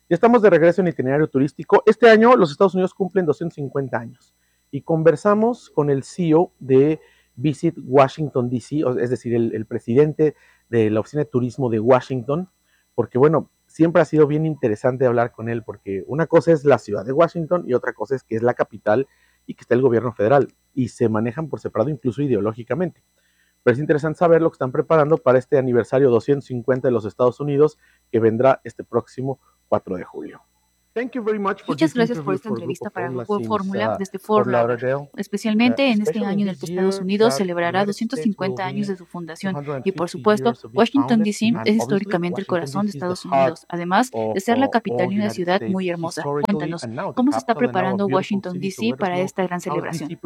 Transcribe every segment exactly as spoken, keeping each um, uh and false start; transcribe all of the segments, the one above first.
Ya estamos de regreso en Itinerario Turístico. Este año los Estados Unidos cumplen doscientos cincuenta años y conversamos con el C E O de Visit Washington, D C, es decir, el, el presidente de la Oficina de Turismo de Washington, porque bueno, siempre ha sido bien interesante hablar con él, porque una cosa es la ciudad de Washington y otra cosa es que es la capital y que está el gobierno federal, y se manejan por separado incluso ideológicamente. Pero es interesante saber lo que están preparando para este aniversario doscientos cincuenta de los Estados Unidos que vendrá este próximo cuatro de julio. Muchas gracias por esta entrevista para Grupo Fórmula desde Fort Lauderdale, especialmente en este año en el que Estados Unidos celebrará doscientos cincuenta años de su fundación y, por supuesto, Washington, D C es históricamente el corazón de Estados Unidos, además de ser la capital y una ciudad muy hermosa. Cuéntanos, ¿cómo se está preparando Washington, D C para esta gran celebración?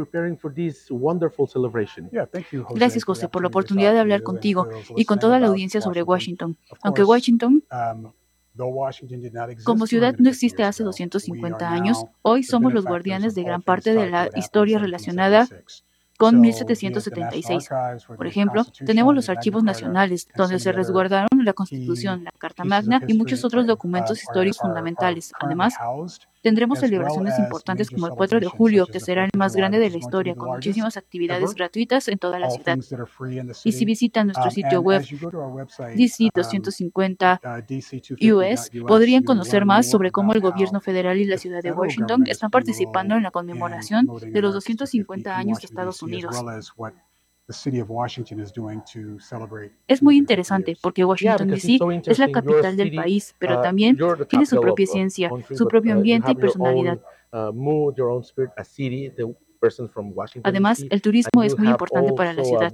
Gracias, José, por la oportunidad de hablar contigo y con toda la audiencia sobre Washington. Aunque Washington como ciudad no existe hace doscientos cincuenta años, hoy somos los guardianes de gran parte de la historia relacionada con mil setecientos setenta y seis. Por ejemplo, tenemos los archivos nacionales, donde se resguardaron la Constitución, la Carta Magna y muchos otros documentos históricos fundamentales. Además, tendremos celebraciones importantes como el cuatro de julio, que será el más grande de la historia, con muchísimas actividades gratuitas en toda la ciudad. Y si visitan nuestro sitio web D C doscientos cincuenta U S, podrían conocer más sobre cómo el gobierno federal y la ciudad de Washington están participando en la conmemoración de los doscientos cincuenta años de Estados Unidos. Es muy interesante porque Washington, D C es la capital del país, pero también tiene su propia ciencia, su propio ambiente y personalidad. Además, el turismo es muy importante para la ciudad.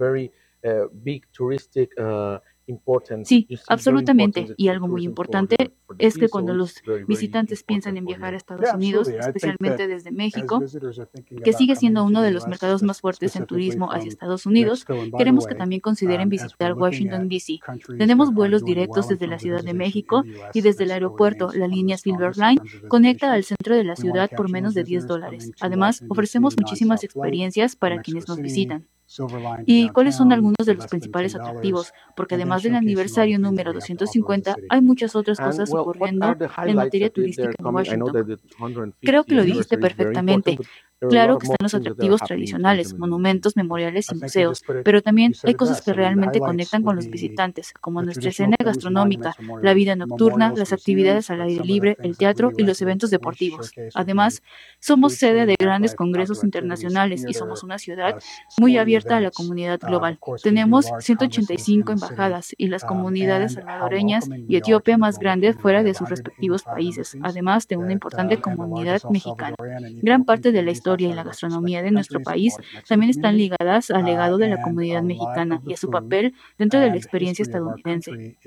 Sí, absolutamente. Y algo muy importante es que cuando los visitantes piensan en viajar a Estados Unidos, especialmente desde México, que sigue siendo uno de los mercados más fuertes en turismo hacia Estados Unidos, queremos que también consideren visitar Washington, D C. Tenemos vuelos directos desde la Ciudad de México y desde el aeropuerto, la línea Silver Line conecta al centro de la ciudad por menos de diez dólares. Además, ofrecemos muchísimas experiencias para quienes nos visitan. ¿Y cuáles son algunos de los principales atractivos? Porque además del aniversario número doscientos cincuenta, hay muchas otras cosas ocurriendo en materia turística en Washington. Creo que lo dijiste perfectamente. Claro que están los atractivos tradicionales, monumentos, memoriales y museos, pero también hay cosas que realmente conectan con los visitantes, como nuestra escena gastronómica, la vida nocturna, las actividades al aire libre, el teatro y los eventos deportivos. Además, somos sede de grandes congresos internacionales y somos una ciudad muy abierta a la comunidad global. Tenemos ciento ochenta y cinco embajadas y las comunidades salvadoreñas y etíope más grandes fuera de sus respectivos países, además de una importante comunidad mexicana. Gran parte de la historia y la gastronomía de nuestro país también están ligadas al legado de la comunidad mexicana y a su papel dentro de la experiencia estadounidense.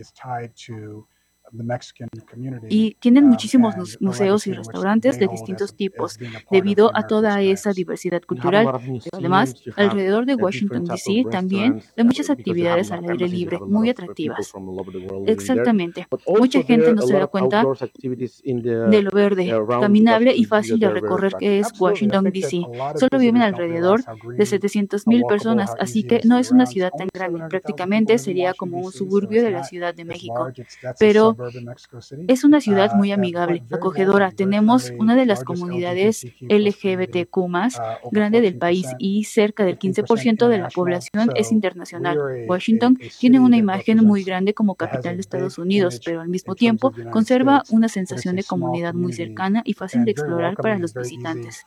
Y tienen muchísimos museos y restaurantes de distintos tipos debido a toda esa diversidad cultural. Pero además, alrededor de Washington, D C también hay muchas actividades al aire libre muy atractivas. Exactamente. Mucha gente no se da cuenta de lo verde, caminable y fácil de recorrer que es Washington, D C. Solo viven alrededor de setecientas mil personas, así que no es una ciudad tan grande. Prácticamente sería como un suburbio de la Ciudad de México. Pero es una ciudad muy amigable, acogedora. Tenemos una de las comunidades L G B T Q más grande del país y cerca del quince por ciento de la población es internacional. Washington tiene una imagen muy grande como capital de Estados Unidos, pero al mismo tiempo conserva una sensación de comunidad muy cercana y fácil de explorar para los visitantes.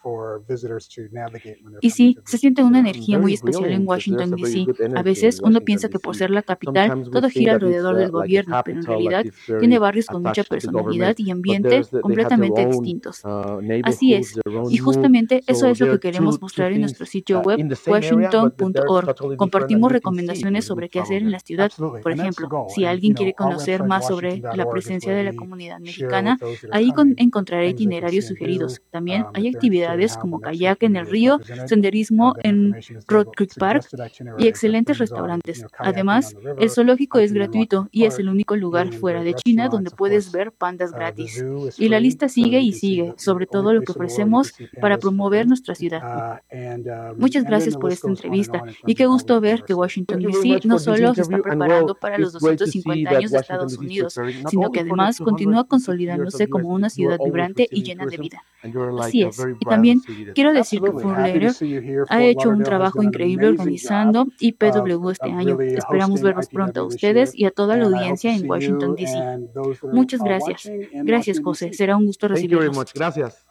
Y sí, se siente una energía muy especial en Washington, D C. A veces uno piensa que por ser la capital todo gira alrededor del gobierno, pero en realidad tiene barrios con mucha personalidad y ambiente completamente distintos. Así es, y justamente eso es lo que queremos mostrar en nuestro sitio web washington punto org. Compartimos recomendaciones sobre qué hacer en la ciudad. Por ejemplo, si alguien quiere conocer más sobre la presencia de la comunidad mexicana, ahí encontrará itinerarios sugeridos. También hay actividades como kayak en el río, senderismo en Road Creek Park y excelentes restaurantes. Además, el zoológico es gratuito y es el único lugar fuera de Chile China donde puedes ver pandas gratis. Y la lista sigue y sigue, sobre todo lo que ofrecemos para promover nuestra ciudad. Muchas gracias por esta entrevista y qué gusto ver que Washington, D C no solo se está preparando para los doscientos cincuenta años de Estados Unidos, sino que además continúa consolidándose como una ciudad vibrante y llena de vida. Así es. Y también quiero decir que Furlater ha hecho un trabajo increíble organizando I P W este año. Esperamos verlos pronto a ustedes y a toda la audiencia en Washington, D C. Muchas gracias. Gracias, José. Será un gusto recibirlos. Gracias.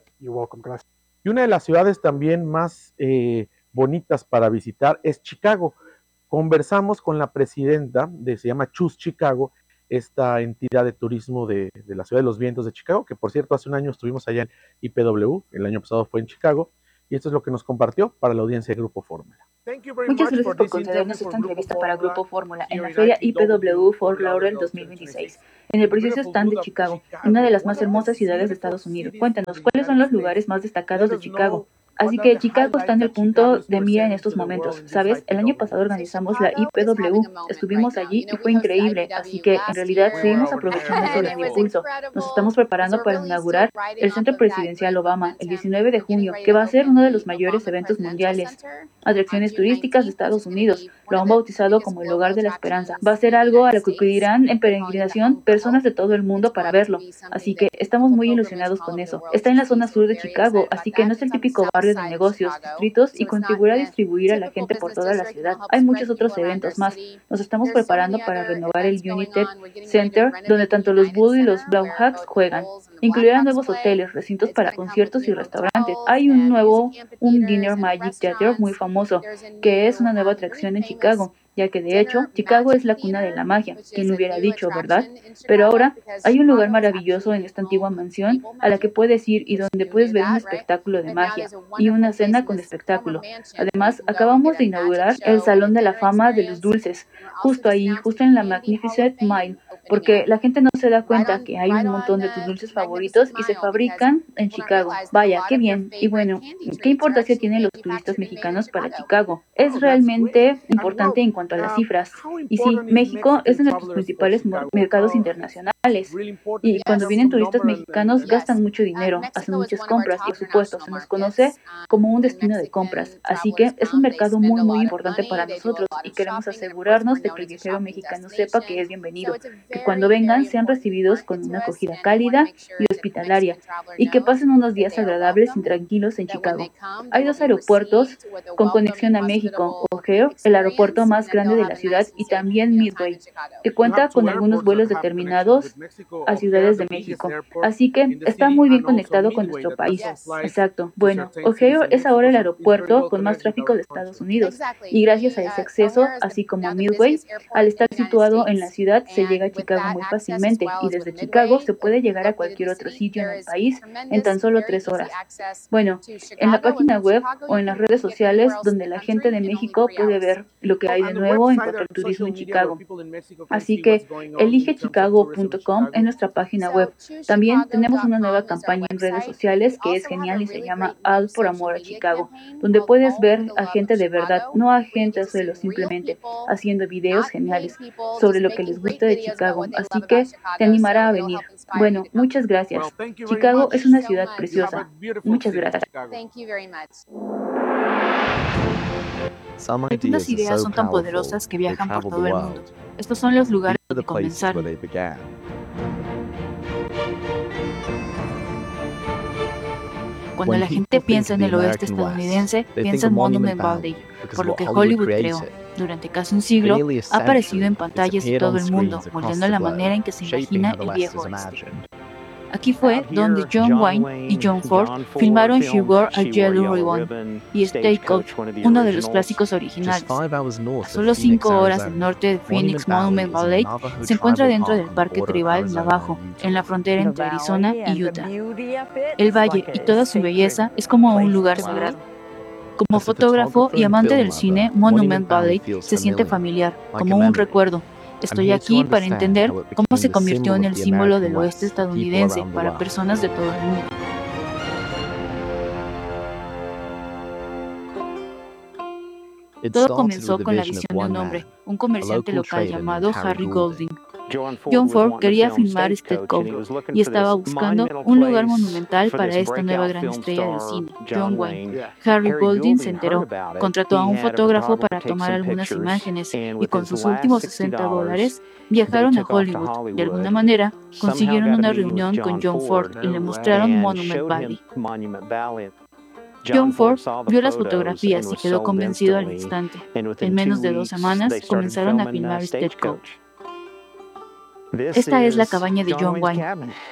Y una de las ciudades también más eh, bonitas para visitar es Chicago. Conversamos con la presidenta de, se llama Choose Chicago, esta entidad de turismo de, de la Ciudad de los Vientos de Chicago, que por cierto hace un año estuvimos allá en I P W, el año pasado fue en Chicago, y esto es lo que nos compartió para la audiencia de Grupo Fórmula. Muchas gracias por concedernos esta entrevista para Grupo Fórmula en la feria I P W Fort Lauderdale dos mil veintiséis, en el precioso stand de Chicago, una de las más hermosas ciudades de Estados Unidos. Cuéntanos, ¿cuáles son los lugares más destacados de Chicago? Así que Chicago está en el punto de mira en estos momentos, ¿sabes? El año pasado organizamos la I P W, estuvimos allí y fue increíble, así que en realidad seguimos aprovechando sobre el impulso. Nos estamos preparando para inaugurar el Centro Presidencial Obama el diecinueve de junio, que va a ser uno de los mayores eventos mundiales. Atracciones turísticas de Estados Unidos, lo han bautizado como el Hogar de la Esperanza. Va a ser algo a lo que acudirán en peregrinación personas de todo el mundo para verlo, así que estamos muy ilusionados con eso. Está en la zona sur de Chicago, así que no es el típico barrio de negocios, distritos y contribuirá a distribuir a la gente por toda la ciudad. Hay muchos otros eventos más. Nos estamos preparando para renovar el United Center, donde tanto los Bulls y los Blackhawks juegan. Incluirá nuevos hoteles, recintos para conciertos y restaurantes. Hay un nuevo, un Dinner Magic Theater muy famoso, que es una nueva atracción en Chicago, ya que de hecho Chicago es la cuna de la magia, quien lo hubiera dicho, ¿verdad? Pero ahora hay un lugar maravilloso en esta antigua mansión a la que puedes ir y donde puedes ver un espectáculo de magia y una cena con espectáculo. Además, acabamos de inaugurar el Salón de la Fama de los Dulces, justo ahí, justo en la Magnificent Mile, porque la gente no se da cuenta que hay un montón de tus dulces favoritos y se fabrican en Chicago. Vaya, qué bien. Y bueno, ¿qué importancia tienen los turistas mexicanos para Chicago? Es realmente importante en cuanto a las cifras. Y sí, México es uno de nuestros principales mercados internacionales. Y cuando vienen turistas mexicanos gastan mucho dinero, hacen muchas compras y por supuesto se nos conoce como un destino de compras. Así que es un mercado muy muy importante para nosotros y queremos asegurarnos de que el viajero mexicano sepa que es bienvenido, que cuando vengan sean recibidos con una acogida cálida y hospitalaria y que pasen unos días agradables y tranquilos en Chicago. Hay dos aeropuertos con conexión a México, O'Hare, el aeropuerto más grande de la ciudad, y también Midway, que cuenta con algunos vuelos determinados a ciudades de México. Así que está muy bien conectado con nuestro país. Exacto. Bueno, O'Hare es ahora el aeropuerto con más tráfico de Estados Unidos y gracias a ese acceso, así como Midway, al estar situado en la ciudad se llega a Chicago muy fácilmente y desde Chicago se puede llegar a cualquier otro sitio en el país en tan solo tres horas. Bueno, en la página web o en las redes sociales donde la gente de México puede ver lo que hay de nuevo en cuanto al turismo en Chicago. Así que elige chicago punto com es nuestra página web. También tenemos una nueva campaña en redes sociales que es genial y se llama All por Amor a Chicago, donde puedes ver a gente de verdad, no a gente a suelo, simplemente haciendo videos geniales sobre lo que les gusta de Chicago. Así que te animará a venir. Bueno, muchas gracias. Chicago es una ciudad preciosa. Muchas gracias. Algunas ideas son tan poderosas que viajan por todo el mundo. Estos son los lugares donde comenzaron. Cuando la gente piensa en el oeste estadounidense, piensa en Monument Valley, por lo que Hollywood creó. Durante casi un siglo, ha aparecido en pantallas de todo el mundo, moldeando la manera en que se imagina el viejo oeste. Aquí fue donde John Wayne y John Ford filmaron She Wore a Yellow Ribbon y Stagecoach, uno de los clásicos originales. A solo cinco horas al norte de Phoenix, Monument Valley se encuentra dentro del Parque Tribal Navajo, en la frontera entre Arizona y Utah. El valle y toda su belleza es como un lugar sagrado. Como fotógrafo y amante del cine, Monument Valley se siente familiar, como un recuerdo. Estoy aquí para entender cómo se convirtió en el símbolo del oeste estadounidense para personas de todo el mundo. Todo comenzó con la visión de un hombre, un comerciante local llamado Harry Golding. John Ford quería filmar State Cobra y estaba buscando un lugar monumental para esta nueva gran estrella del cine, John Wayne. Harry Golding se enteró, contrató a un fotógrafo para tomar algunas imágenes y con sus últimos sesenta dólares viajaron a Hollywood. De alguna manera, consiguieron una reunión con John Ford y le mostraron Monument Valley. John Ford vio las fotografías y quedó convencido al instante. En menos de dos semanas comenzaron a filmar Stagecoach. Esta es la cabaña de John Wayne.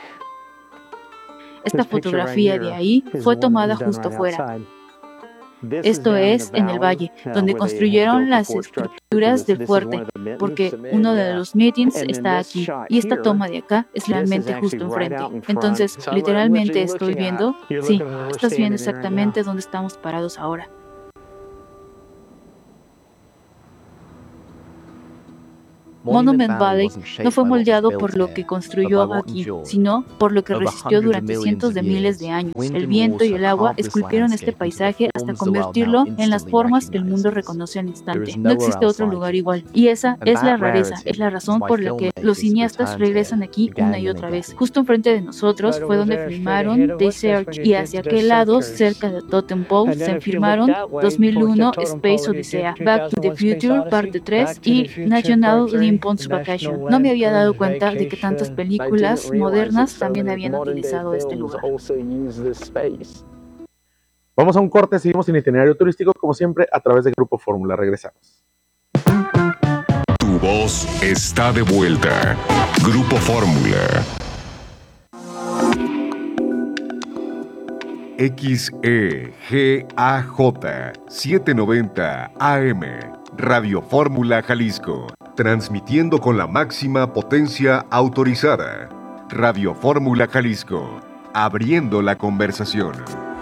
Esta fotografía de ahí fue tomada justo fuera. Esto es en el valle, donde construyeron las estructuras del fuerte, porque uno de los meetings está aquí, y esta toma de acá es realmente justo enfrente. Entonces, literalmente estoy viendo, sí, estás viendo exactamente dónde estamos parados ahora. Monument Valley no fue moldeado por lo que construyó aquí, sino por lo que resistió durante cientos de miles de años. El viento y el agua esculpieron este paisaje hasta convertirlo en las formas que el mundo reconoce al instante. No existe otro lugar igual. Y esa es la rareza, es la razón por la que los cineastas regresan aquí una y otra vez. Justo enfrente de nosotros fue donde filmaron The Search, y hacia aquel lado, cerca de Totem Pole, se filmaron dos mil uno Space Odyssey, Back to the Future, parte tres y National Lampoon's Vacation. No me había dado cuenta de que tantas películas modernas también habían utilizado este lugar. Vamos a un corte, seguimos en Itinerario Turístico, como siempre, a través de Grupo Fórmula. Regresamos. Tu voz está de vuelta. Grupo Fórmula. X E G A J setecientos noventa A M, Radio Fórmula Jalisco, transmitiendo con la máxima potencia autorizada. Radio Fórmula Jalisco, abriendo la conversación.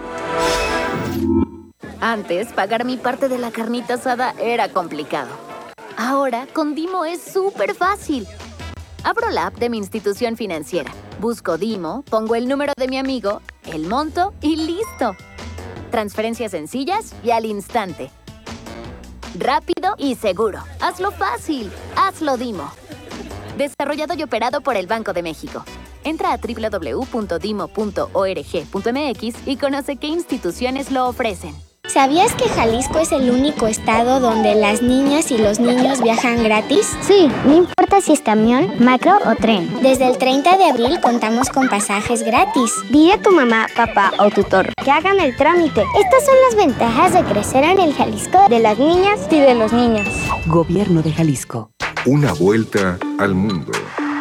Antes, pagar mi parte de la carnita asada era complicado. Ahora, con Dimo es súper fácil. Abro la app de mi institución financiera, busco Dimo, pongo el número de mi amigo, el monto y ¡listo! Transferencias sencillas y al instante. Rápido y seguro. Hazlo fácil. Hazlo Dimo. Desarrollado y operado por el Banco de México. Entra a doble u doble u doble u punto dimo punto org punto m x y conoce qué instituciones lo ofrecen. ¿Sabías que Jalisco es el único estado donde las niñas y los niños viajan gratis? Sí, no importa si es camión, macro o tren. Desde el treinta de abril contamos con pasajes gratis. Dile a tu mamá, papá o tutor que hagan el trámite. Estas son las ventajas de crecer en el Jalisco de las niñas y de los niños. Gobierno de Jalisco. Una vuelta al mundo.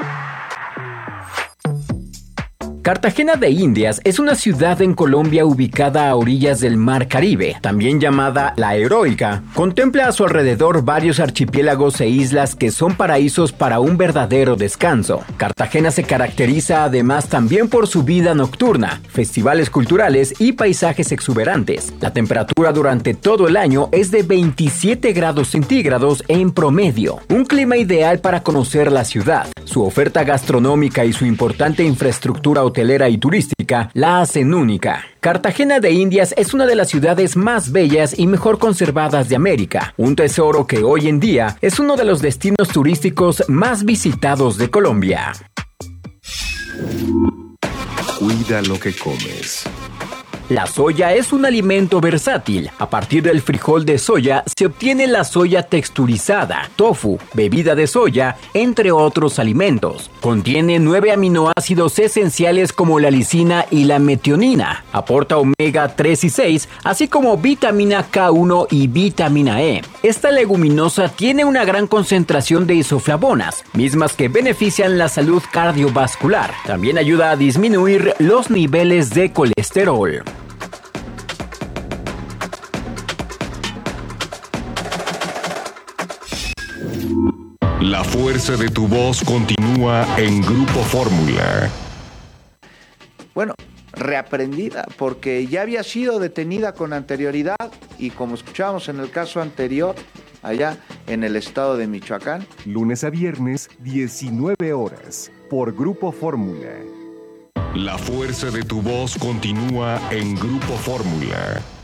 Cartagena de Indias es una ciudad en Colombia ubicada a orillas del Mar Caribe, también llamada La Heroica. Contempla a su alrededor varios archipiélagos e islas que son paraísos para un verdadero descanso. Cartagena se caracteriza además también por su vida nocturna, festivales culturales y paisajes exuberantes. La temperatura durante todo el año es de veintisiete grados centígrados en promedio, un clima ideal para conocer la ciudad. Su oferta gastronómica y su importante infraestructura hotelera y turística la hacen única. Cartagena de Indias es una de las ciudades más bellas y mejor conservadas de América, un tesoro que hoy en día es uno de los destinos turísticos más visitados de Colombia. Cuida lo que comes. La soya es un alimento versátil. A partir del frijol de soya se obtiene la soya texturizada, tofu, bebida de soya, entre otros alimentos. Contiene nueve aminoácidos esenciales como la lisina y la metionina. Aporta omega tres y seis, así como vitamina K uno y vitamina E. Esta leguminosa tiene una gran concentración de isoflavonas, mismas que benefician la salud cardiovascular. También ayuda a disminuir los niveles de colesterol. La fuerza de tu voz continúa en Grupo Fórmula. Bueno, reaprendida, porque ya había sido detenida con anterioridad y como escuchábamos en el caso anterior, allá en el estado de Michoacán. Lunes a viernes, diecinueve horas, por Grupo Fórmula. La fuerza de tu voz continúa en Grupo Fórmula.